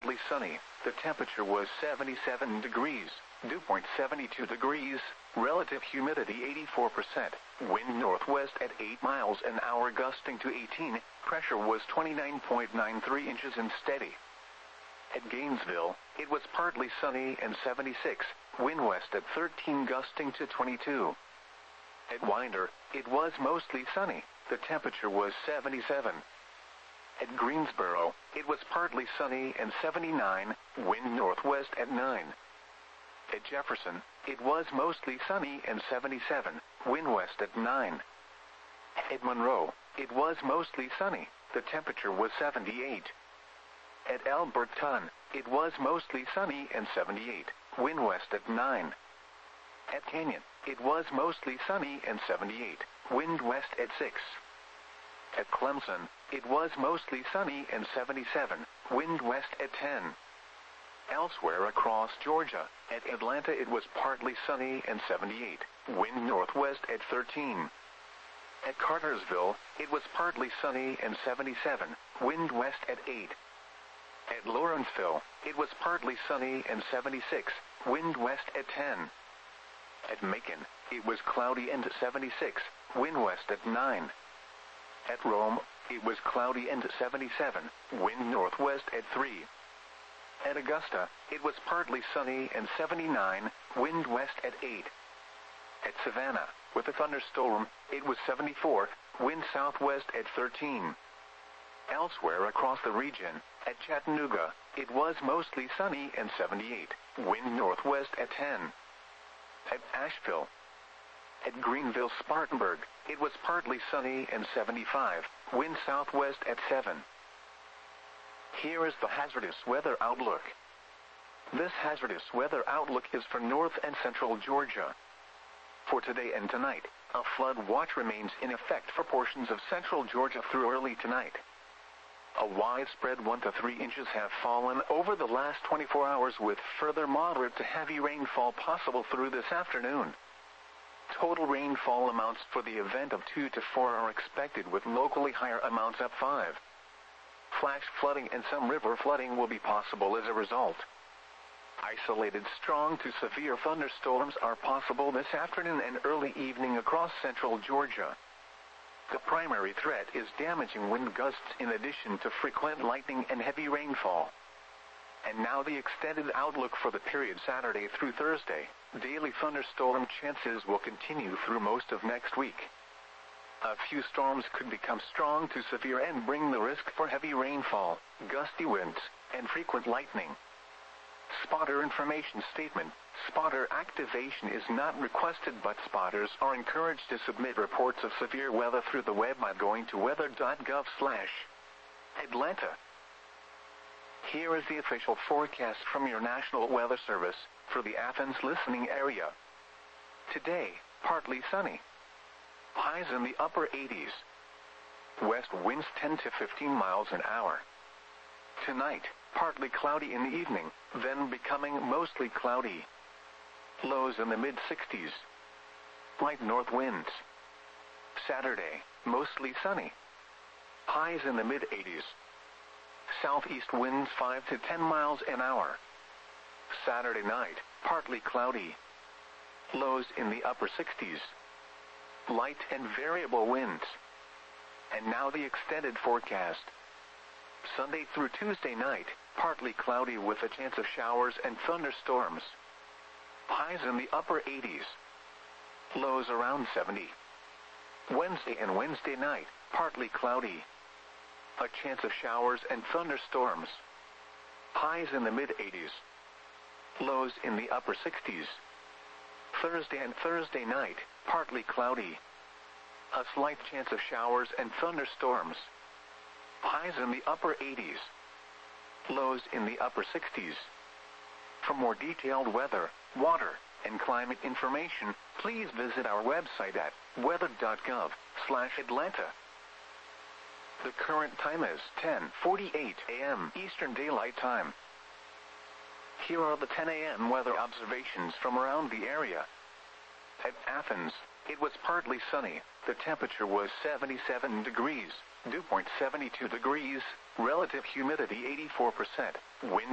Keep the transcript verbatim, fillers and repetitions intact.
partly sunny. The temperature was seventy-seven degrees. Dew point seventy-two degrees. Relative humidity eighty-four percent. Wind northwest at eight miles an hour gusting to eighteen. Pressure was twenty-nine point nine three inches and steady. At Gainesville, it was partly sunny and seventy-six. Wind west at thirteen gusting to twenty-two. At Winder, it was mostly sunny. The temperature was seventy-seven. At Greensboro, it was partly sunny and seventy-nine. Wind northwest at nine. At Jefferson, it was mostly sunny and seventy-seven. Wind west at nine. At Monroe, it was mostly sunny. The temperature was seventy-eight. At Alberton, it was mostly sunny and seventy-eight. Wind west at nine. At Canyon, it was mostly sunny and seventy-eight. Wind west at six. At Clemson, it was mostly sunny and seventy-seven. Wind west at ten. Elsewhere across Georgia, at Atlanta it was partly sunny and seventy-eight. Wind northwest at thirteen. At Cartersville, it was partly sunny and seventy-seven. Wind west at eight. At Lawrenceville, it was partly sunny and seventy-six. Wind west at ten. At Macon, it was cloudy and seventy-six. Wind west at nine. At Rome, it was cloudy and seventy-seven. Wind northwest at three. At Augusta, it was partly sunny and seventy-nine. Wind west at eight. At Savannah, with a thunderstorm, it was seventy-four. Wind southwest at thirteen. Elsewhere across the region, at Chattanooga, it was mostly sunny and seventy-eight. Wind northwest at ten. At Asheville. At Greenville-Spartanburg, it was partly sunny and seventy-five. Wind southwest at seven. Here is the hazardous weather outlook. This hazardous weather outlook is for north and central Georgia. For today and tonight, a flood watch remains in effect for portions of central Georgia through early tonight. A widespread one to three inches have fallen over the last twenty-four hours, with further moderate to heavy rainfall possible through this afternoon. Total rainfall amounts for the event of two to four are expected, with locally higher amounts up five. Flash flooding and some river flooding will be possible as a result. Isolated strong to severe thunderstorms are possible this afternoon and early evening across central Georgia. The primary threat is damaging wind gusts in addition to frequent lightning and heavy rainfall. And now the extended outlook for the period Saturday through Thursday. Daily thunderstorm chances will continue through most of next week. A few storms could become strong to severe and bring the risk for heavy rainfall, gusty winds, and frequent lightning. Spotter information statement. Spotter activation is not requested, but spotters are encouraged to submit reports of severe weather through the web by going to weather dot gov slash Atlanta. Here is the official forecast from your National Weather Service for the Athens listening area. Today, partly sunny. Highs in the upper eighties. West winds ten to fifteen miles an hour. Tonight, partly cloudy in the evening, then becoming mostly cloudy. Lows in the mid sixties. Light north winds. Saturday, mostly sunny. Highs in the mid eighties. Southeast winds five to ten miles an hour. Saturday night, partly cloudy. Lows in the upper sixties. Light and variable winds. And now the extended forecast. Sunday through Tuesday night, partly cloudy with a chance of showers and thunderstorms. Highs in the upper eighties. Lows around seventy. Wednesday and Wednesday night, partly cloudy. A chance of showers and thunderstorms. Highs in the mid eighties. Lows in the upper sixties. Thursday and Thursday night, partly cloudy. A slight chance of showers and thunderstorms. Highs in the upper eighties. Lows in the upper sixties. For more detailed weather, water, and climate information, please visit our website at weather dot gov slash Atlanta. The current time is ten forty-eight a m Eastern Daylight Time. Here are the ten a m weather observations from around the area. At Athens, it was partly sunny. The temperature was seventy-seven degrees. Dew point seventy-two degrees. Relative humidity eighty-four percent. Wind